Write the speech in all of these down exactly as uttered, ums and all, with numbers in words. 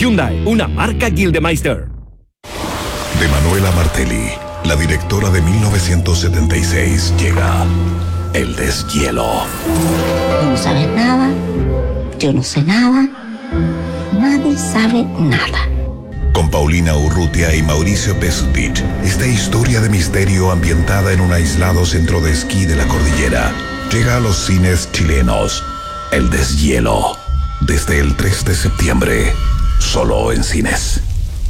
Hyundai, una marca Gildemeister. De Manuela Martelli, la directora de mil novecientos setenta y seis, llega El Deshielo. No sabes nada, yo no sé nada, nadie sabe nada. Con Paulina Urrutia y Mauricio Pesutich, esta historia de misterio ambientada en un aislado centro de esquí de la cordillera llega a los cines chilenos. El Deshielo, desde el tres de septiembre, solo en cines.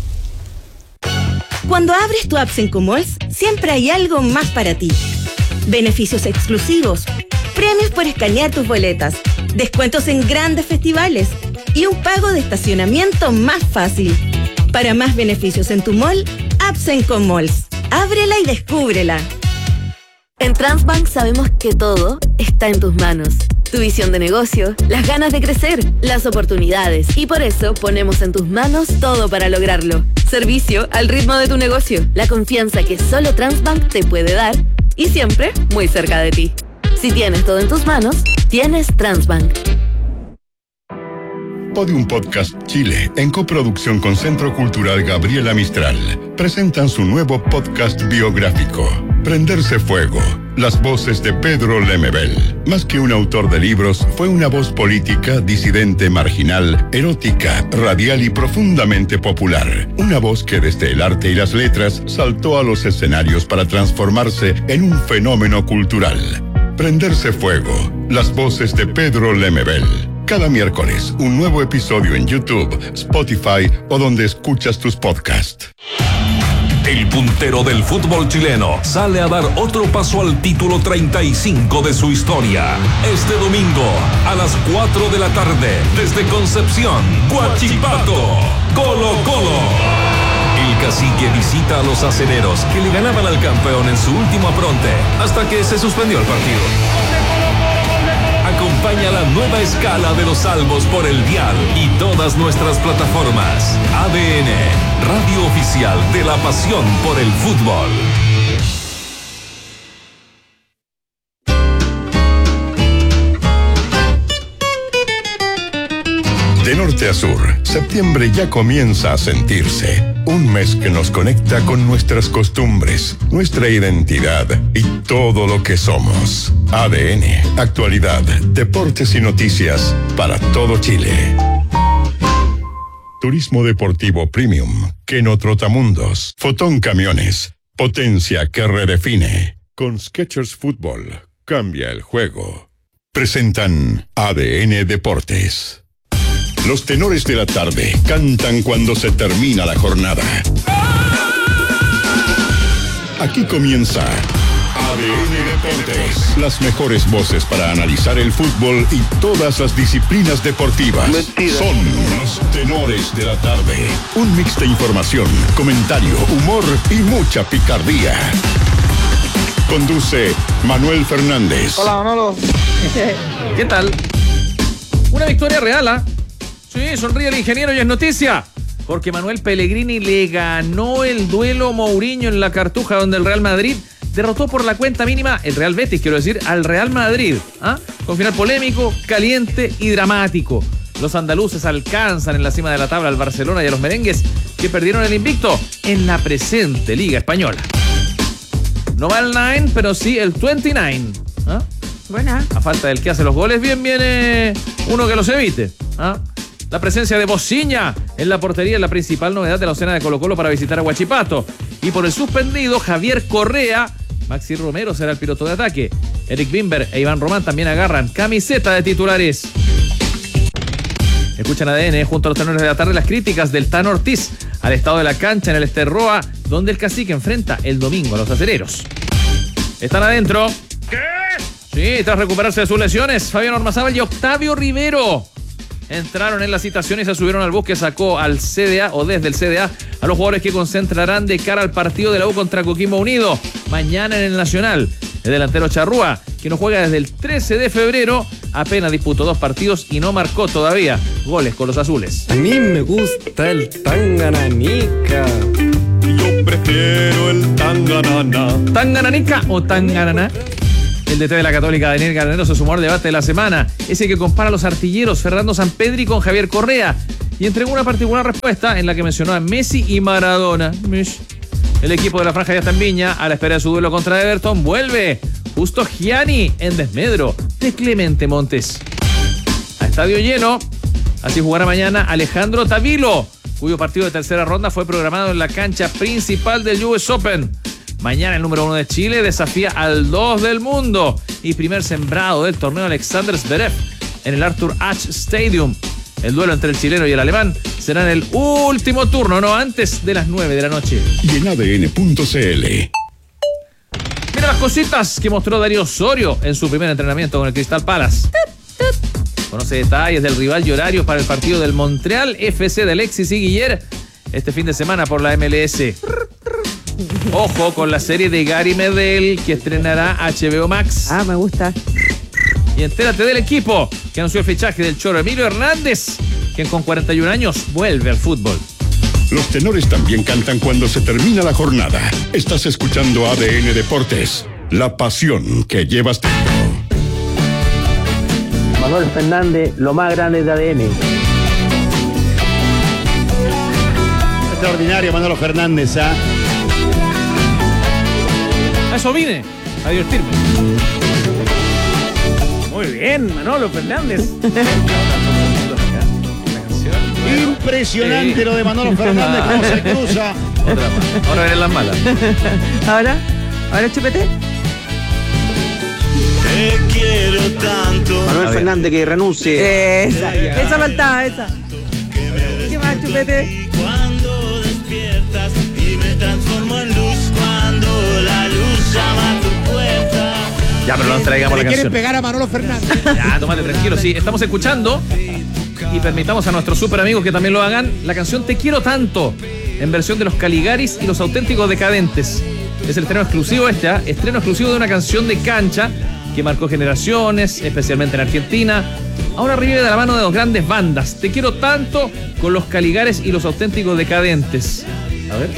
Cuando abres tu app Sencomalls, siempre hay algo más para ti. Beneficios exclusivos, premios por escanear tus boletas, descuentos en grandes festivales y un pago de estacionamiento más fácil. Para más beneficios en tu mall, app Sencomalls. Ábrela y descúbrela. En Transbank sabemos que todo está en tus manos. Tu visión de negocio, las ganas de crecer, las oportunidades. Y por eso ponemos en tus manos todo para lograrlo. Servicio al ritmo de tu negocio. La confianza que solo Transbank te puede dar. Y siempre muy cerca de ti. Si tienes todo en tus manos, tienes Transbank. Podium Podcast Chile, en coproducción con Centro Cultural Gabriela Mistral, presentan su nuevo podcast biográfico, Prenderse Fuego, las voces de Pedro Lemebel. Más que un autor de libros, fue una voz política, disidente, marginal, erótica, radial y profundamente popular. Una voz que desde el arte y las letras saltó a los escenarios para transformarse en un fenómeno cultural. Prenderse Fuego, las voces de Pedro Lemebel. Cada miércoles, un nuevo episodio en YouTube, Spotify o donde escuchas tus podcasts. El puntero del fútbol chileno sale a dar otro paso al título treinta y cinco de su historia. Este domingo, a las cuatro de la tarde, desde Concepción, Huachipato, Colo Colo. El cacique visita a los acereros que le ganaban al campeón en su último apronte hasta que se suspendió el partido. Acompaña la nueva escala de los salvos por el dial y todas nuestras plataformas. A D N, radio oficial de la pasión por el fútbol. De norte a sur, septiembre ya comienza a sentirse. Un mes que nos conecta con nuestras costumbres, nuestra identidad y todo lo que somos. A D N, actualidad, deportes y noticias para todo Chile. Turismo deportivo premium, Keno Trotamundos, Fotón Camiones, potencia que redefine. Con Skechers Fútbol, cambia el juego. Presentan A D N Deportes. Los tenores de la tarde cantan cuando se termina la jornada. Aquí comienza A D N Deportes. Las mejores voces para analizar el fútbol y todas las disciplinas deportivas. Mentira. Son los tenores de la tarde. Un mix de información, comentario, humor y mucha picardía. Conduce Manuel Fernández. Hola, Manolo. ¿Qué tal? Una victoria real, ¿ah? ¿eh? Sí, sonríe el ingeniero y es noticia. Porque Manuel Pellegrini le ganó el duelo Mourinho en la Cartuja, donde el Real Madrid derrotó por la cuenta mínima, el Real Betis, quiero decir, al Real Madrid. ¿Ah? Con final polémico, caliente y dramático. Los andaluces alcanzan en la cima de la tabla al Barcelona y a los merengues, que perdieron el invicto en la presente Liga Española. No va el nueve, pero sí el veintinueve. ¿Ah? Buena. A falta del que hace los goles, bien viene uno que los evite. ¿Ah? La presencia de Bociña en la portería es la principal novedad de la oncena de Colo-Colo para visitar a Huachipato. Y por el suspendido Javier Correa, Maxi Romero será el piloto de ataque. Eric Bimber e Iván Román también agarran camiseta de titulares. Escuchan A D N junto a los tenores de la tarde las críticas del Tano Ortiz al estado de la cancha en el Esterroa, donde el cacique enfrenta el domingo a los acereros. Están adentro. ¿Qué? Sí, tras recuperarse de sus lesiones, Fabián Ormazábal y Octavio Rivero entraron en la citación y se subieron al bus que sacó al C D A o desde el C D A a los jugadores que concentrarán de cara al partido de la U contra Coquimbo Unido mañana en el Nacional. El delantero Charrúa, que no juega desde el trece de febrero, apenas disputó dos partidos y no marcó todavía goles con los azules. A mí me gusta el tangananica. Yo prefiero el tanganana. ¿Tangananica o tanganana? El D T de la Católica, Daniel Garnero, se sumó al debate de la semana. Ese que compara a los artilleros Fernando Sampedri con Javier Correa y entregó una particular respuesta en la que mencionó a Messi y Maradona. El equipo de la Franja ya está en Viña, a la espera de su duelo contra Everton. Vuelve Justo Gianni en desmedro de Clemente Montes. A estadio lleno, así jugará mañana Alejandro Tavilo, cuyo partido de tercera ronda fue programado en la cancha principal del U S Open. Mañana el número uno de Chile desafía al dos del mundo y primer sembrado del torneo Alexander Zverev en el Arthur Ashe Stadium. El duelo entre el chileno y el alemán será en el último turno, no antes de las nueve de la noche. Y en A D N punto C L. Mira las cositas que mostró Darío Osorio en su primer entrenamiento con el Crystal Palace. Conoce detalles del rival y horarios para el partido del Montreal F C de Alexis y Guiller este fin de semana por la M L S. Ojo con la serie de Gary Medel que estrenará H B O Max. Ah, me gusta. Y entérate del equipo que anunció el fichaje del Choro Emilio Hernández, quien con cuarenta y un años vuelve al fútbol. Los tenores también cantan cuando se termina la jornada. Estás escuchando A D N Deportes, la pasión que llevas dentro. Manuel Fernández, lo más grande de A D N. Extraordinario Manolo Fernández, ¿ah? A eso vine, a divertirme. Muy bien, Manolo Fernández. Impresionante sí. Lo de Manolo Fernández, cómo se cruza. Otra más. Ahora vienen las malas. ¿Ahora? ¿Ahora chupete? Te quiero tanto. Manuel Fernández que renuncie. Esa, esa faltaba, esa. ¿Qué más, chupete? Cuando despiertas y me transformo en luz, cuando la luz llama a tu puerta. Ya, pero no nos traigamos la canción. Quieren pegar a Manolo Fernández. Ya, tómate tranquilo, sí. Estamos escuchando y permitamos a nuestros super amigos que también lo hagan la canción Te Quiero Tanto, en versión de los Caligaris y los Auténticos Decadentes. Es el estreno exclusivo este, ¿eh? Estreno exclusivo de una canción de cancha que marcó generaciones, especialmente en Argentina. Ahora revive de la mano de dos grandes bandas. Te Quiero Tanto con los Caligares y los Auténticos Decadentes. A ver.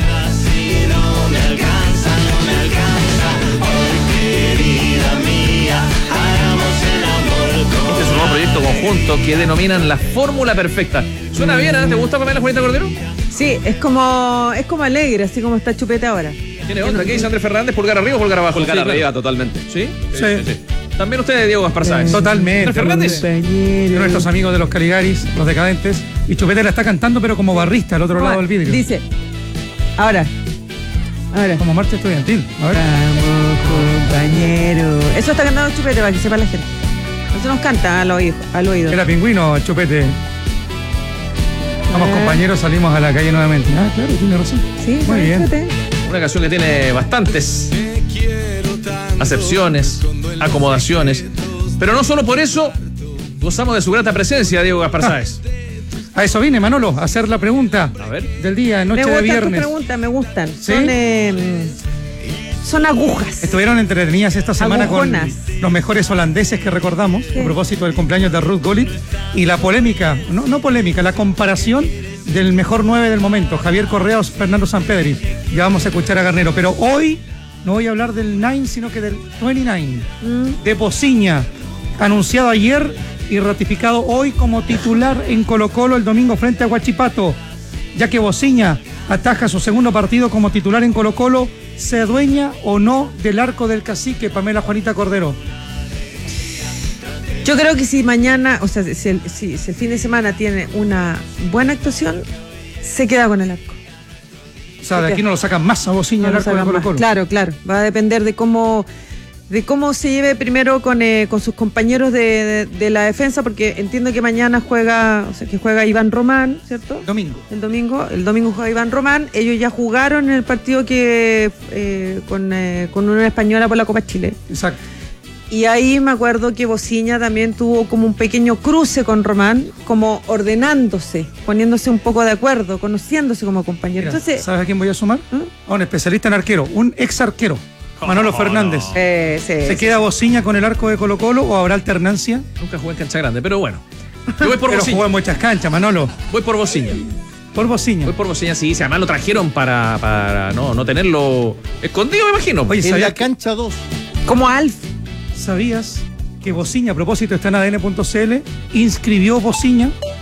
Este es un nuevo proyecto conjunto que denominan La Fórmula Perfecta. ¿Suena bien? ¿eh? ¿Te gusta, Pamela Juanita Cordero? Sí, es como es como alegre, así como está Chupete ahora. ¿Tiene onda? ¿Qué dice Andrés Fernández? ¿Pulgar arriba o pulgar abajo? Pulgar sí, arriba, claro. totalmente. ¿Sí? Sí. Sí, sí, sí. También ustedes, Diego Gaspar Sáenz. Totalmente. Andrés Fernández. De nuestros amigos de los Caligaris, los Decadentes. Y Chupete la está cantando, pero como barrista al otro ¿Cómo? lado del vidrio. Dice, ahora. Ahora. Como marcha estudiantil. A ver. Vamos, compañero. Eso está cantando Chupete para que sepa la gente. Eso nos canta al oído. Al oído. Era pingüino, Chupete. Vamos, Ah. compañeros, salimos a la calle nuevamente. Ah, claro, tiene razón. Sí, muy bien. Chupete. Una canción que tiene bastantes acepciones, acomodaciones, pero no solo por eso gozamos de su grata presencia, Diego Gaspar Sáenz. A eso vine, Manolo, a hacer la pregunta A ver. del día, noche Me de gustan tus viernes. preguntas, me gustan. ¿Sí? Son, eh, son agujas. Estuvieron entretenidas esta semana Agujonas. con los mejores holandeses que recordamos, ¿Qué? a propósito del cumpleaños de Ruud Gullit, y la polémica, no, no polémica, la comparación del mejor nueve del momento, Javier Correa o Fernando Sampedri. Ya vamos a escuchar a Garnero, pero hoy no voy a hablar del nueve, sino que del veintinueve, Mm. de Pociña, anunciado ayer y ratificado hoy como titular en Colo-Colo el domingo frente a Huachipato, ya que Pociña ataja su segundo partido como titular en Colo-Colo. ¿Se adueña o no del arco del cacique, Pamela Juanita Cordero? Yo creo que si mañana, o sea, si el, si, si el fin de semana tiene una buena actuación, se queda con el arco. O sea, de aquí no lo sacan más a Pociña el No lo arco de sacan más. Colo-Colo. Claro, claro. Va a depender de cómo, de cómo se lleve primero con, eh, con sus compañeros de, de, de la defensa, porque entiendo que mañana juega, o sea, que juega Iván Román, ¿cierto? Domingo. El domingo, el domingo juega Iván Román. Ellos ya jugaron en el partido que eh, con, eh, con Unión Española por la Copa Chile. Exacto. Y ahí me acuerdo que Pociña también tuvo como un pequeño cruce con Román, como ordenándose, poniéndose un poco de acuerdo, conociéndose como compañero. Mira, Entonces, ¿sabes a quién voy a sumar? ¿Mm? A un especialista en arquero, un ex arquero, Manolo Oh, Fernández. no. eh, sí, ¿Se sí. queda Pociña con el arco de Colo-Colo o habrá alternancia? Nunca jugué en cancha grande, pero bueno. Yo voy por Pero Pociña. jugó en muchas canchas, Manolo. Voy por Pociña. Por Pociña. Voy por Pociña, sí, sí. Además lo trajeron para, para no, no tenerlo escondido, me imagino. Oye, En ¿sabías, la cancha dos. Como Alf. ¿sabías que Pociña, a propósito, está en A D N punto C L, inscribió Pociña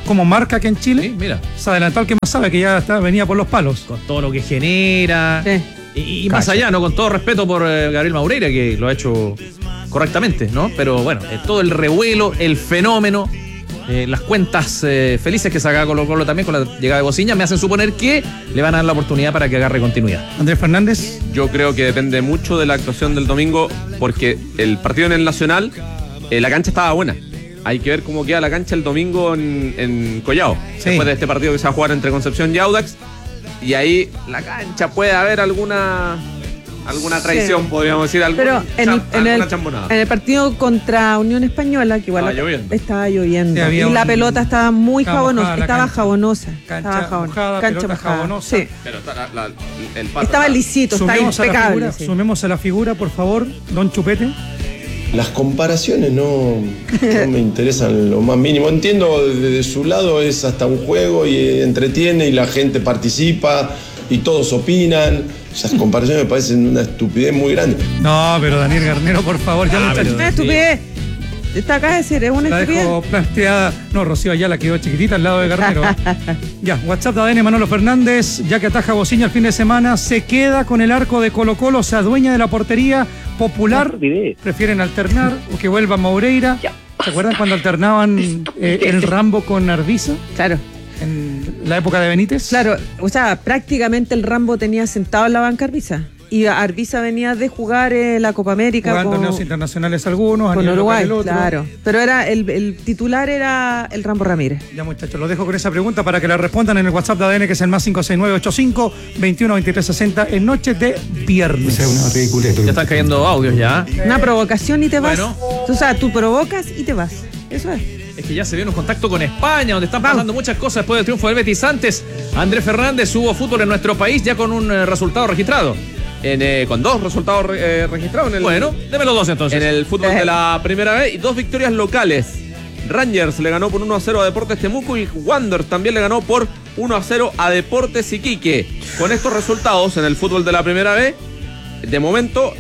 como marca aquí en Chile. Sí, mira. Se adelantó al que más sabe, que ya está, venía por los palos. Con todo lo que genera. Sí. Y, y más allá, ¿no? Con todo respeto por eh, Gabriel Maureira, que lo ha hecho correctamente, ¿no? Pero bueno, eh, todo el revuelo, el fenómeno, eh, las cuentas eh, felices que saca Colo Colo también con la llegada de Bociña me hacen suponer que le van a dar la oportunidad para que agarre continuidad. Andrés Fernández. Yo creo que depende mucho de la actuación del domingo, porque el partido en el Nacional, eh, la cancha estaba buena. Hay que ver cómo queda la cancha el domingo en, en Collao, sí. Después de este partido que se va a jugar entre Concepción y Audax. Y ahí la cancha puede haber alguna alguna traición, sí. podríamos decir, alguna, pero en, cham, en, el, chambonada. en el partido contra Unión Española, que igual estaba lloviendo, estaba lloviendo sí, y un, la pelota estaba muy estaba jabonosa, mojada estaba cancha. jabonosa, Cancha estaba jabon, mojada, cancha pelota mojada, jabonosa. sí. Pero está, la, la, el pato, estaba está. lisito, está Sumemos impecable. A la figura, sí. Sumemos a la figura, por favor, don Chupete. Las comparaciones no, no me interesan lo más mínimo. Entiendo, desde su lado es hasta un juego y entretiene y la gente participa y todos opinan. Esas comparaciones me parecen una estupidez muy grande. No, pero Daniel Garnero, por favor, ya ah, no está. Una estupidez. Está acá de decir, es una la estupidez. dejo planteada. No, Rocío Ayala quedó chiquitita al lado de Garnero. Ya, WhatsApp de A D N Manolo Fernández, ya que ataja Bociña el fin de semana, se queda con el arco de Colo Colo, se adueña de la portería popular. Prefieren alternar o que vuelva Maureira. ¿Se acuerdan cuando alternaban eh, el Rambo con Arviza? Claro. En la época de Benítez. Claro, o sea, prácticamente el Rambo tenía sentado en la banca Arviza. Y Arviza venía de jugar eh, la Copa América. Jugaban con torneos internacionales algunos, con Uruguay, el otro. Claro. Pero era el, el titular era el Rambo Ramírez. Ya, muchachos, lo dejo con esa pregunta para que la respondan en el WhatsApp de A D N, que es el más cinco seis nueve ocho cinco, veintiuno veintitrés sesenta, en noche de viernes. Ya están cayendo audios ya. Una provocación y te vas. Bueno. O sea, tú provocas y te vas. Eso es. Es que ya se viene un contacto con España, donde están pasando muchas cosas después del triunfo del Betis. Antes, Andrés Fernández, hubo fútbol en nuestro país ya con un eh, resultado registrado. En, eh, con dos resultados eh, registrados en el, bueno, deme los dos entonces. En el fútbol de la primera vez y dos victorias locales. Rangers le ganó por uno a cero a Deportes Temuco y Wanderers también le ganó por uno a cero a Deportes Iquique. Con estos resultados en el fútbol de la primera vez, de momento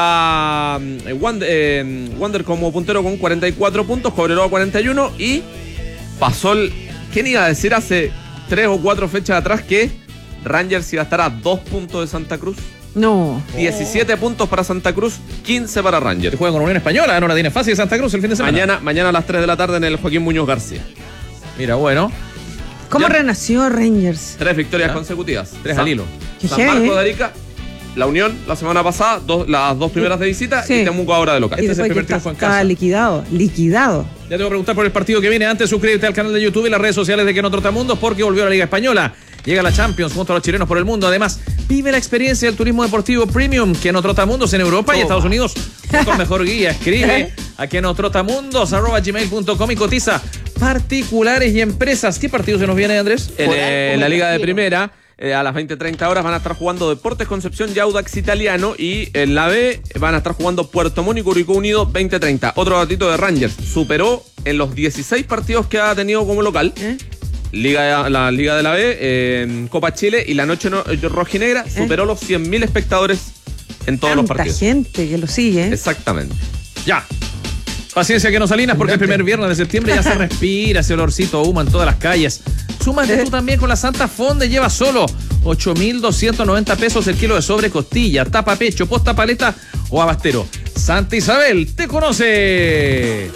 está eh, Wander, eh, Wander como puntero con cuarenta y cuatro puntos, Cobreloa cuarenta y uno y pasó el... ¿Quién iba a decir hace tres o cuatro fechas atrás que Rangers iba a estar a dos puntos de Santa Cruz? No. diecisiete oh. puntos para Santa Cruz, quince para Rangers. Que juega con Unión Española, no la tiene fácil Santa Cruz el fin de semana. Mañana, mañana a las tres de la tarde en el Joaquín Muñoz García. Mira, bueno. ¿Cómo ya renació Rangers? Tres victorias ¿Ya? consecutivas. Tres al hilo. San Marcos de Arica, la Unión la semana pasada, dos, las dos primeras de visita sí. y Temuco ahora de local. Este es el primer triunfo en casa. Estaba liquidado, liquidado. Ya te voy a preguntar por el partido que viene. Antes, suscríbete al canal de YouTube y las redes sociales de Que No Trotamundos, porque volvió a la Liga Española. Llega la Champions junto a los chilenos por el mundo. Además, vive la experiencia del turismo deportivo premium Que No Trotamundos en Europa oh. y Estados Unidos con mejor guía. Escribe a Que No Trotamundos arroba gmail punto com y cotiza particulares y empresas. ¿Qué partido se nos viene, Andrés? En eh, la Liga de Primera, eh, a las veinte treinta horas van a estar jugando Deportes Concepción y Audax Italiano, y en la B van a estar jugando Puerto Montt y Curicó Unido veinte treinta. Otro datito de Rangers, superó en los dieciséis partidos que ha tenido como local ¿Eh? Liga, la Liga de la B, eh, Copa Chile y la Noche no, Rojinegra, ¿Eh? superó los cien mil espectadores en todos Tanta los partidos. gente que lo sigue. Exactamente. Ya. Paciencia que no Salinas, porque el primer viernes de septiembre ya se respira ese olorcito a humo en todas las calles. Súmate tú también con la Santa Fonda y lleva solo ocho mil doscientos noventa pesos el kilo de sobre costilla, tapa pecho, posta paleta o abastero. Santa Isabel te conoce.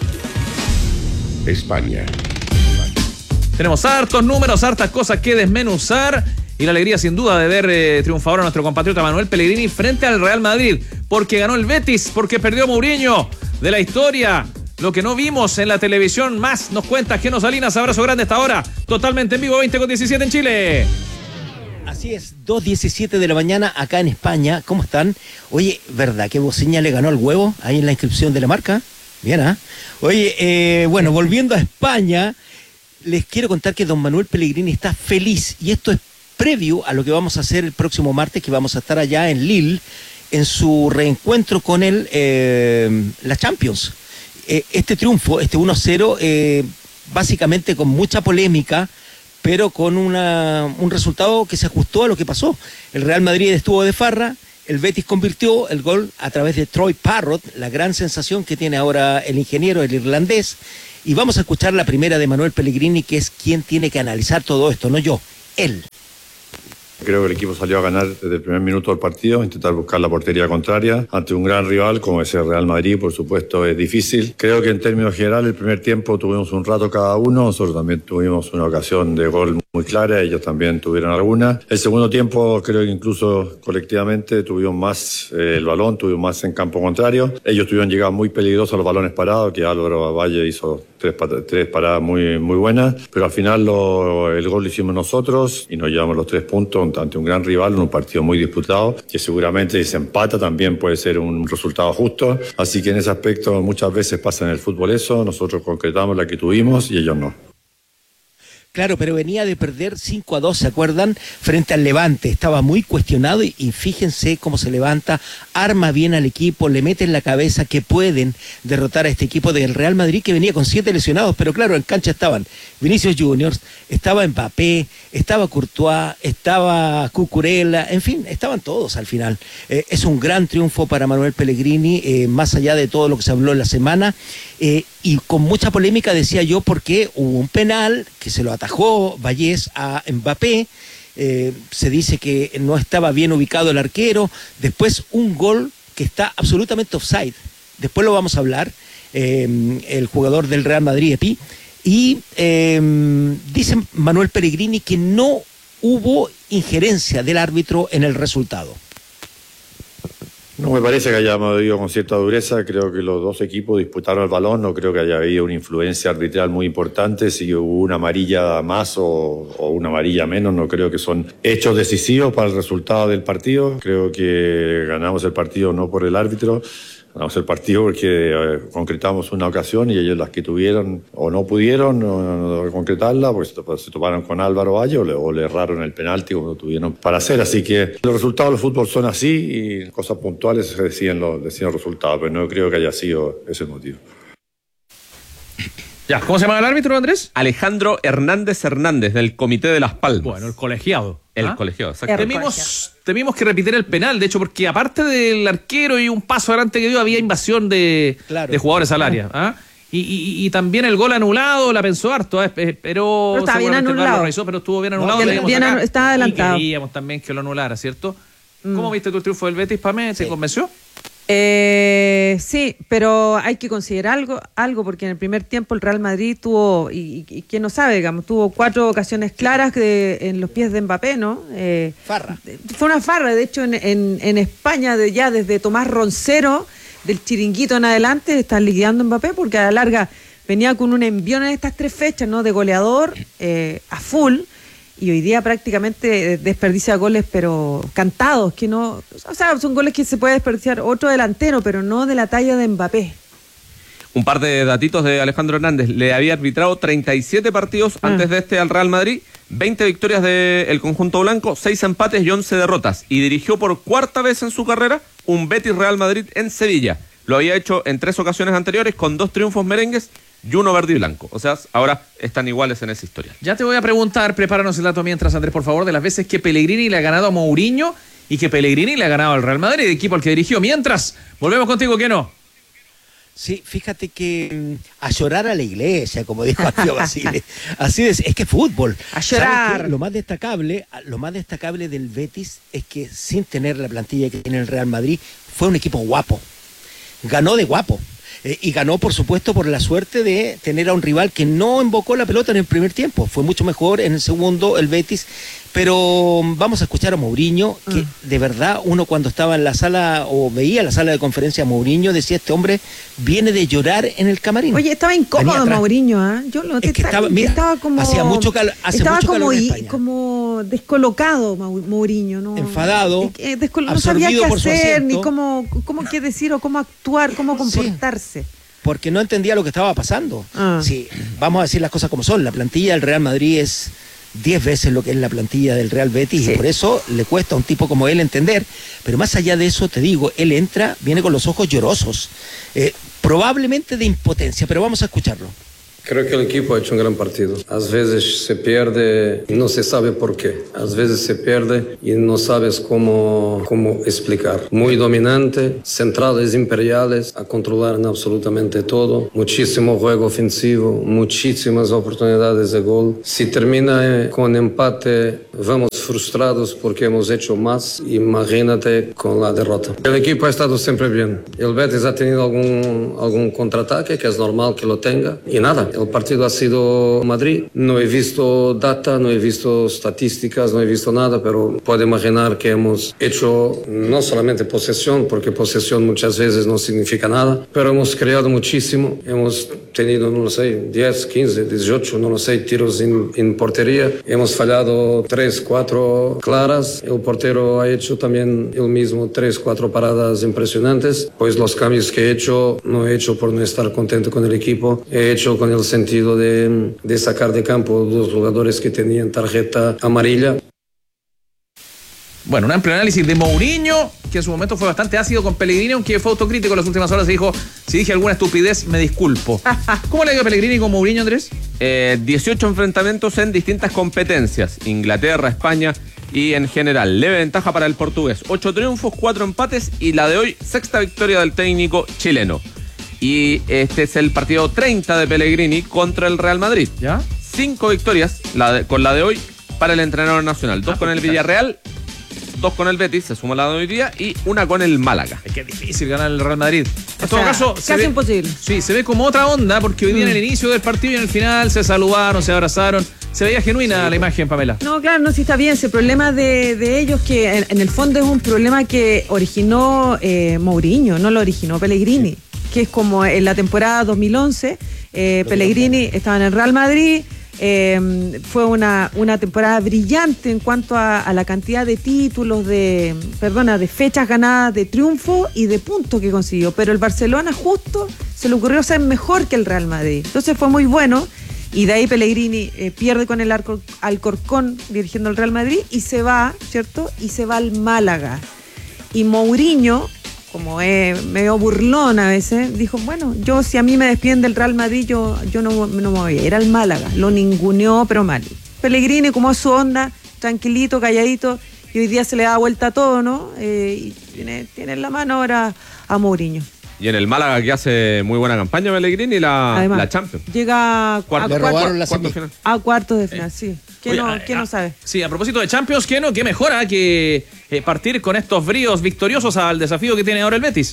España. Tenemos hartos números, hartas cosas que desmenuzar y la alegría sin duda de ver eh, triunfador a nuestro compatriota Manuel Pellegrini frente al Real Madrid, porque ganó el Betis, porque perdió Mourinho. De la historia, lo que no vimos en la televisión, más nos cuenta Geno Salinas. Abrazo grande hasta ahora, totalmente en vivo, veinte con diecisiete en Chile. Así es, dos diecisiete de la mañana acá en España. ¿Cómo están? Oye, ¿verdad que Bociña le ganó al huevo ahí en la inscripción de la marca? Bien, ¿ah? ¿eh? Oye, eh, bueno, volviendo a España, les quiero contar que don Manuel Pellegrini está feliz, y esto es previo a lo que vamos a hacer el próximo martes, que vamos a estar allá en Lille, en su reencuentro con el, eh, la Champions. Eh, este triunfo, este uno a cero, eh, básicamente con mucha polémica, pero con una, un resultado que se ajustó a lo que pasó. El Real Madrid estuvo de farra, el Betis convirtió el gol a través de Troy Parrott, la gran sensación que tiene ahora el ingeniero, el irlandés. Y vamos a escuchar la primera de Manuel Pellegrini, que es quien tiene que analizar todo esto, no yo, él. Creo que el equipo salió a ganar desde el primer minuto del partido, intentar buscar la portería contraria ante un gran rival como es el Real Madrid, por supuesto es difícil. Creo que en términos generales el primer tiempo tuvimos un rato cada uno, nosotros también tuvimos una ocasión de gol muy clara, ellos también tuvieron alguna. El segundo tiempo creo que incluso colectivamente tuvimos más eh, el balón, tuvimos más en campo contrario. Ellos tuvieron llegadas muy peligrosas a los balones parados, que Álvaro Valle hizo tres, tres paradas muy, muy buenas, pero al final lo, el gol lo hicimos nosotros y nos llevamos los tres puntos ante un gran rival en un partido muy disputado, que seguramente si se empata también puede ser un resultado justo. Así que en ese aspecto muchas veces pasa en el fútbol eso, nosotros concretamos la que tuvimos y ellos no. Claro, pero venía de perder cinco a dos, ¿se acuerdan? Frente al Levante, estaba muy cuestionado y, y fíjense cómo se levanta, arma bien al equipo, le mete en la cabeza que pueden derrotar a este equipo del Real Madrid que venía con siete lesionados, pero claro, en cancha estaban Vinicius Juniors, estaba Mbappé, estaba Courtois, estaba Cucurella, en fin, estaban todos al final. Eh, es un gran triunfo para Manuel Pellegrini, eh, más allá de todo lo que se habló en la semana, eh, y con mucha polémica decía yo porque hubo un penal que se lo atajó Vallés a Mbappé, eh, se dice que no estaba bien ubicado el arquero, después un gol que está absolutamente offside, después lo vamos a hablar, eh, el jugador del Real Madrid, Epi, y eh, dice Manuel Pellegrini que no hubo injerencia del árbitro en el resultado. No me parece que hayamos ido con cierta dureza, creo que los dos equipos disputaron el balón, no creo que haya habido una influencia arbitral muy importante, si hubo una amarilla más o, o una amarilla menos, no creo que son hechos decisivos para el resultado del partido, creo que ganamos el partido no por el árbitro, ganamos el partido porque eh, concretamos una ocasión y ellos las que tuvieron o no pudieron no, no concretarla, pues se toparon con Álvaro Valle o le, o le erraron el penalti como lo tuvieron para hacer. Así que los resultados del fútbol son así y cosas puntuales se deciden los, deciden los resultados, pero no creo que haya sido ese el motivo. Ya, ¿cómo se llama el árbitro, Andrés? Alejandro Hernández Hernández, del Comité de Las Palmas. Bueno, el colegiado. El ¿Ah? colegiado, exactamente. Temimos, temimos que repitiera el penal, de hecho, porque aparte del arquero y un paso adelante que dio, había invasión de, claro. de jugadores al área. ¿Ah? Y, y, y también el gol anulado la pensó harto, ¿eh? pero, pero está bien anulado. Lo revisó, pero estuvo bien anulado. No, bien, bien anu está adelantado. Y queríamos también que lo anulara, ¿cierto? Mm. ¿Cómo viste tu el triunfo del Betis, Pamé? ¿Te sí. convenció? Eh, sí, pero hay que considerar algo, algo porque en el primer tiempo el Real Madrid tuvo, y, y, y quién no sabe, digamos, tuvo cuatro ocasiones claras de, en los pies de Mbappé, ¿no? Eh, farra. Fue una farra, de hecho en, en, en España de, ya desde Tomás Roncero, del Chiringuito en adelante, están liquidando Mbappé porque a la larga venía con un envión en estas tres fechas, ¿no? De goleador eh, a full. Y hoy día prácticamente desperdicia goles, pero cantados, que no... O sea, son goles que se puede desperdiciar otro delantero, pero no de la talla de Mbappé. Un par de datitos de Alejandro Hernández. Le había arbitrado treinta y siete partidos ah. antes de este al Real Madrid, veinte victorias del conjunto blanco, seis empates y once derrotas. Y dirigió por cuarta vez en su carrera un Betis Real Madrid en Sevilla. Lo había hecho en tres ocasiones anteriores con dos triunfos merengues y uno verde y blanco. O sea, ahora están iguales en esa historia. Ya te voy a preguntar, prepáranos el dato mientras, Andrés, por favor, de las veces que Pellegrini le ha ganado a Mourinho y que Pellegrini le ha ganado al Real Madrid, equipo al que dirigió. Mientras, volvemos contigo, ¿qué no? Sí, fíjate que a llorar a la iglesia, como dijo Tío Basile. Así es, es que fútbol. A llorar. Lo más destacable, lo más destacable del Betis es que sin tener la plantilla que tiene el Real Madrid, fue un equipo guapo. Ganó de guapo. Eh, y ganó, por supuesto, por la suerte de tener a un rival que no embocó la pelota en el primer tiempo. Fue mucho mejor en el segundo el Betis. Pero vamos a escuchar a Mourinho, que mm. de verdad uno cuando estaba en la sala o veía la sala de conferencia a Mourinho decía, este hombre viene de llorar en el camarín. Oye, estaba incómodo Mourinho, ¿eh? Yo lo es que estaba, mira, estaba como hacía mucho, cal, hace estaba mucho como calor en y, España. como descolocado Mourinho, ¿no? Enfadado, eh, descol no sabía qué hacer, ni cómo, cómo qué decir o cómo actuar, cómo comportarse. Sí. Porque no entendía lo que estaba pasando. Ah. Sí, vamos a decir las cosas como son. La plantilla del Real Madrid es diez veces lo que es la plantilla del Real Betis, sí. Y por eso le cuesta a un tipo como él entender. Pero más allá de eso, te digo, él entra, viene con los ojos llorosos, eh, probablemente de impotencia, pero vamos a escucharlo. Creo que el equipo ha hecho un gran partido. A veces se pierde y no se sabe por qué. A veces se pierde y no sabes cómo, cómo explicar. Muy dominante, centrales imperiales, a controlar en absolutamente todo. Muchísimo juego ofensivo, muchísimas oportunidades de gol. Si termina con empate, vamos frustrados porque hemos hecho más. Imagínate con la derrota. El equipo ha estado siempre bien. El Betis ha tenido algún, algún contraataque, que es normal que lo tenga. Y nada. El partido ha sido Madrid. No he visto data, no he visto estadísticas, no he visto nada, pero puedo imaginar que hemos hecho no solamente posesión, porque posesión muchas veces no significa nada, pero hemos creado muchísimo. Hemos tenido, no lo sé, diez, quince, dieciocho, no lo sé, tiros en, en portería. Hemos fallado tres, cuatro claras. El portero ha hecho también el mismo tres, cuatro paradas impresionantes. Pues los cambios que he hecho, no he hecho por no estar contento con el equipo, he hecho con el sentido de, de sacar de campo dos jugadores que tenían tarjeta amarilla. Bueno, un amplio análisis de Mourinho, que en su momento fue bastante ácido con Pellegrini, aunque fue autocrítico en las últimas horas. Se dijo, si dije alguna estupidez, me disculpo. ¿Cómo le ha ido a Pellegrini con Mourinho, Andrés? Eh, dieciocho enfrentamientos en distintas competencias. Inglaterra, España y en general. Leve ventaja para el portugués. Ocho triunfos, cuatro empates y la de hoy, sexta victoria del técnico chileno. Y este es el partido treinta de Pellegrini contra el Real Madrid. ¿Ya? Cinco victorias la de, con la de hoy para el entrenador nacional. Dos ah, con el Villarreal, dos con el Betis, se suma la de hoy día, y una con el Málaga. Es que es difícil ganar el Real Madrid. En o todo sea, caso, casi ve, imposible. Sí, se ve como otra onda, porque hoy día mm. en el inicio del partido y en el final se saludaron, se abrazaron. Se veía genuina sí. la imagen, Pamela. No, claro, no, sí está bien. Ese problema de, de ellos, que en, en el fondo es un problema que originó eh, Mourinho, no lo originó Pellegrini. Sí. Que es como en la temporada dos mil once, eh, Pellegrini estaba en el Real Madrid, eh, fue una, una temporada brillante en cuanto a, a la cantidad de títulos, de perdona, de fechas ganadas, de triunfo y de puntos que consiguió, pero el Barcelona justo se le ocurrió ser mejor que el Real Madrid, entonces fue muy bueno, y de ahí Pellegrini eh, pierde con el Alcor- Alcorcón dirigiendo el Real Madrid y se va, ¿cierto? Y se va al Málaga, y Mourinho, como es medio burlón a veces, dijo, bueno, yo si a mí me despiden del Real Madrid, yo, yo no, no me voy a ir al Málaga. Lo ninguneó, pero mal. Pellegrini, como es su onda, tranquilito, calladito, y hoy día se le da vuelta a todo, ¿no? Eh, y tiene, tiene en la mano ahora a Mourinho. Y en el Málaga, que hace muy buena campaña Pellegrini, la, Además, la Champions. Llega a, cuarto, a, cuarto, la cuarto final. a cuartos de final, eh. sí. ¿Quién, Oye, no, ¿quién ah, no sabe? Sí, a propósito de Champions, ¿qué no? ¿Qué mejora que eh, partir con estos bríos victoriosos al desafío que tiene ahora el Betis?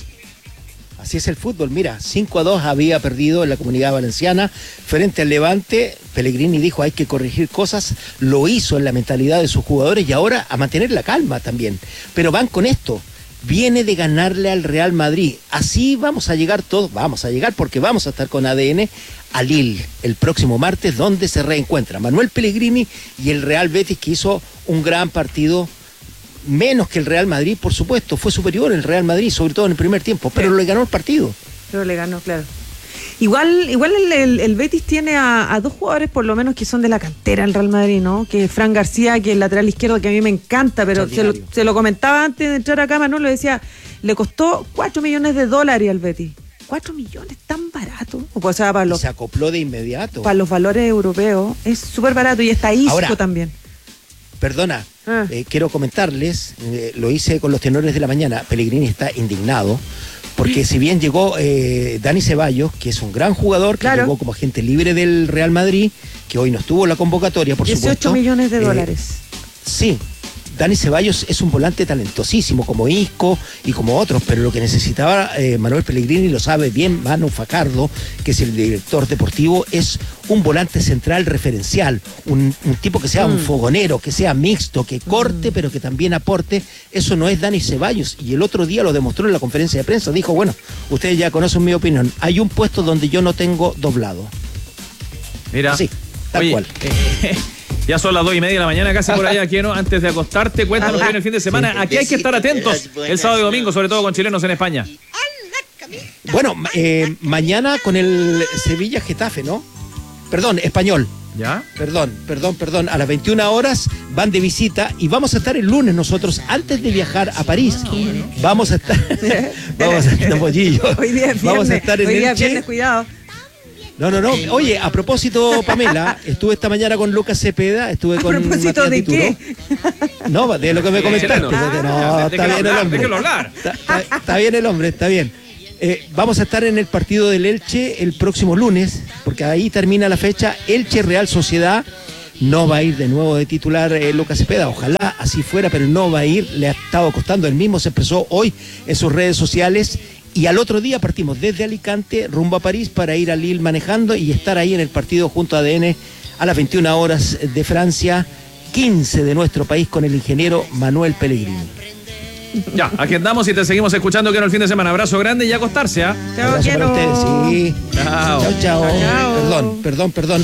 Así es el fútbol, mira, cinco a dos había perdido en la Comunidad Valenciana frente al Levante. Pellegrini dijo hay que corregir cosas, lo hizo en la mentalidad de sus jugadores y ahora a mantener la calma también. Pero van con esto, viene de ganarle al Real Madrid, así vamos a llegar todos, vamos a llegar porque vamos a estar con A D N a Lille el próximo martes, donde se reencuentra Manuel Pellegrini y el Real Betis, que hizo un gran partido, menos que el Real Madrid, por supuesto, fue superior el Real Madrid, sobre todo en el primer tiempo, pero le ganó el partido. Pero le ganó, claro. Igual, igual el, el, el Betis tiene a, a dos jugadores por lo menos que son de la cantera del Real Madrid, ¿no? Que es Fran García, que es el lateral izquierdo, que a mí me encanta, pero se lo, se lo comentaba antes de entrar acá, Manuel, lo decía, le costó cuatro millones de dólares al Betis. cuatro millones, tan barato. O sea, para los, se acopló de inmediato. Para los valores europeos, es súper barato, y está Isco Ahora, también. Perdona, ah. eh, quiero comentarles, eh, lo hice con los tenores de la mañana, Pellegrini está indignado, porque si bien llegó eh, Dani Ceballos, que es un gran jugador, que claro. llegó como agente libre del Real Madrid, que hoy no estuvo en la convocatoria, por dieciocho supuesto. dieciocho millones de eh, dólares. Sí. Dani Ceballos es un volante talentosísimo como Isco y como otros, pero lo que necesitaba eh, Manuel Pellegrini, lo sabe bien Manu Facardo, que es el director deportivo, es un volante central referencial, un, un tipo que sea mm. un fogonero, que sea mixto, que corte, mm. pero que también aporte. Eso no es Dani Ceballos, y el otro día lo demostró en la conferencia de prensa, dijo, bueno, ustedes ya conocen mi opinión, hay un puesto donde yo no tengo doblado. Mira, así, tal oye, cual. Eh, Ya son las dos y media de la mañana, casi por allá, Quiero, antes de acostarte, cuéntanos bien el fin de semana. Aquí hay que estar atentos el sábado y domingo, sobre todo con chilenos en España. Bueno, eh, mañana con el Sevilla Getafe, ¿no? Perdón, Español. ¿Ya? Perdón, perdón, perdón. A las veintiuna horas van de visita y vamos a estar el lunes nosotros, antes de viajar a París. Ah, bueno. Vamos a estar... vamos a estar en Bollillo. Hoy día es viernes, vamos a estar en hoy día Elche. Viernes, cuidado. No, no, no. Oye, a propósito, Pamela, estuve esta mañana con Lucas Cepeda, estuve ¿A con propósito Matías de Dituro. qué? No, de lo que me comentaste. No, no, está bien el hombre. Déjelo hablar. Está, está, está bien el hombre, está bien. Eh, vamos a estar en el partido del Elche el próximo lunes, porque ahí termina la fecha. Elche Real Sociedad. No va a ir de nuevo de titular eh, Lucas Cepeda, ojalá así fuera, pero no va a ir, le ha estado costando. Él mismo se expresó hoy en sus redes sociales. Y al otro día partimos desde Alicante rumbo a París para ir a Lille manejando y estar ahí en el partido junto a A D N a las veintiuna horas de Francia, quince de nuestro país, con el ingeniero Manuel Pellegrini. Ya, agendamos y te seguimos escuchando que en el fin de semana. Abrazo grande y a acostarse, ¿ah? Chao, Abrazo quiero. para ustedes, sí. Chao. Chao, chao. Chao. Perdón, perdón, perdón.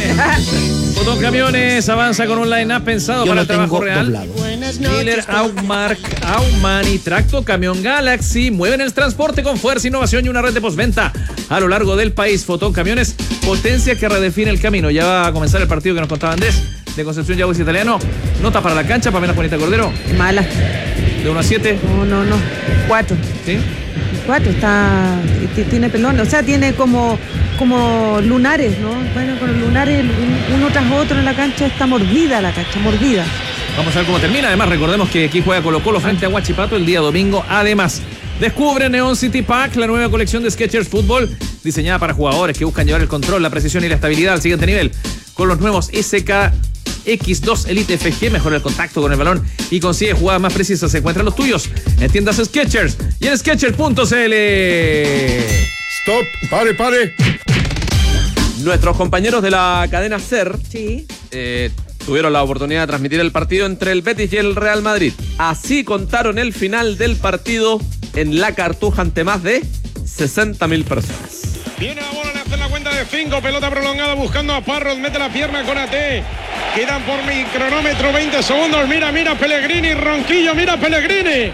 Fotón Camiones avanza con un line-up pensado Yo para lo el trabajo tengo real. doblado. Miller, Outmark, Auman y Tracto Camión Galaxy mueven el transporte con fuerza, innovación y una red de postventa a lo largo del país. Fotón Camiones, potencia que redefine el camino. Ya va a comenzar el partido que nos contaba Andrés de Concepción Yagüez Italiano. Nota para la cancha, Pamela Juanita Cordero. Mala. De uno a siete. No, no, no. Cuatro. ¿Sí? Cuatro, está. t- Tiene pelón. O sea, tiene como, como lunares, ¿no? Bueno, con los lunares uno tras otro en la cancha, está mordida la cancha, mordida. Vamos a ver cómo termina. Además, recordemos que aquí juega Colo Colo frente a Huachipato el día domingo. Además, descubre Neon City Pack, la nueva colección de Skechers Fútbol, diseñada para jugadores que buscan llevar el control, la precisión y la estabilidad al siguiente nivel. Con los nuevos S K X dos Elite F G, mejora el contacto con el balón y consigue jugadas más precisas. Se encuentran los tuyos en tiendas Skechers y en skechers punto c l. Stop, pare, pare. Nuestros compañeros de la cadena SER Sí. eh, tuvieron la oportunidad de transmitir el partido entre el Betis y el Real Madrid. Así contaron el final del partido en La Cartuja ante más de sesenta mil personas. Viene la bola, le hacen la cuenta de cinco, pelota prolongada buscando a Parros, mete la pierna con A T. Quedan por mi cronómetro veinte segundos, mira, mira Pellegrini, Ronquillo, mira Pellegrini.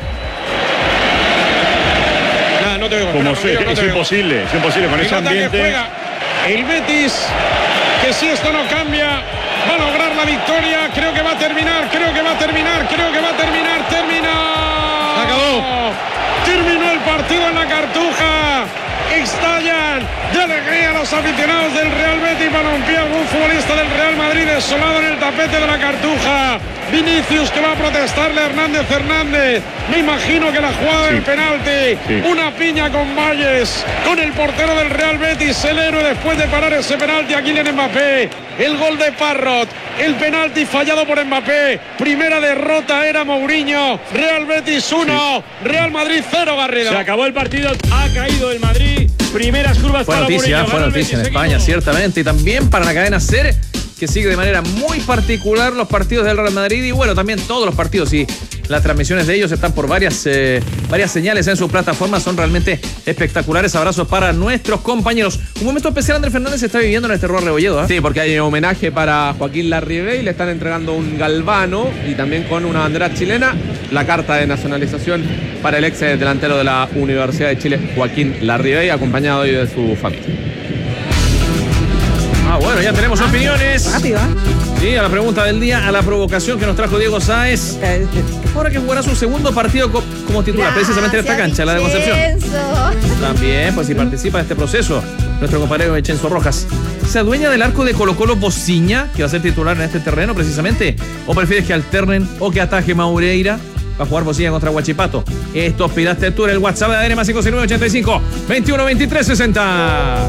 Nah, no te veo. Como espera, sé, no es te veo. imposible, es imposible con ese Pelota que ambiente. juega el Betis, que si esto no cambia, va a lograr la victoria. Creo que va a terminar, creo que va a terminar, creo que va a terminar, termina. Acabó. Terminó el partido en La Cartuja. Estallan de alegría los aficionados del Real Betis. Balompié algún futbolista del Real Madrid desolado en el tapete de La Cartuja. Vinicius que va a protestarle a Hernández Hernández. Me imagino que la jugada Sí. del penalti. Sí. Una piña con Valles, con el portero del Real Betis, el héroe después de parar ese penalti a Kylian Mbappé. El gol de Parrot, el penalti fallado por Mbappé. Primera derrota era Mourinho. Real Betis uno, Real Madrid cero, Garrido. Se acabó el partido, ha caído el Madrid. Primeras curvas Fue para noticia, Mourinho. fue Ganó el noticia en Betis, España, seguimos. ciertamente, y también para la cadena SER, que sigue de manera muy particular los partidos del Real Madrid y bueno, también todos los partidos, y las transmisiones de ellos están por varias, eh, varias señales en su plataforma, son realmente espectaculares. Abrazos para nuestros compañeros. Un momento especial Andrés Fernández se está viviendo en el Terror Rebolledo, ¿eh? Sí, porque hay un homenaje para Joaquín Larribey, le están entregando un galvano y también con una bandera chilena, la carta de nacionalización para el ex delantero de la Universidad de Chile, Joaquín Larribey, acompañado hoy de su familia. Ah, bueno, ya tenemos opiniones. Rápido, ¿eh? Sí, a la pregunta del día, a la provocación que nos trajo Diego Sáez. Ahora que jugará su segundo partido co- como titular, precisamente en esta cancha, la de Concepción. También, pues si participa de este proceso, nuestro compañero Echenzo Rojas. ¿Se adueña del arco de Colo Colo Bociña, que va a ser titular en este terreno precisamente? ¿O prefieres que alternen o que ataje Maureira? Va a jugar Bociña contra Huachipato. Esto aspiraste tú en el WhatsApp de A D N más cinco seis nueve ochenta y cinco veintiuno veintitrés sesenta.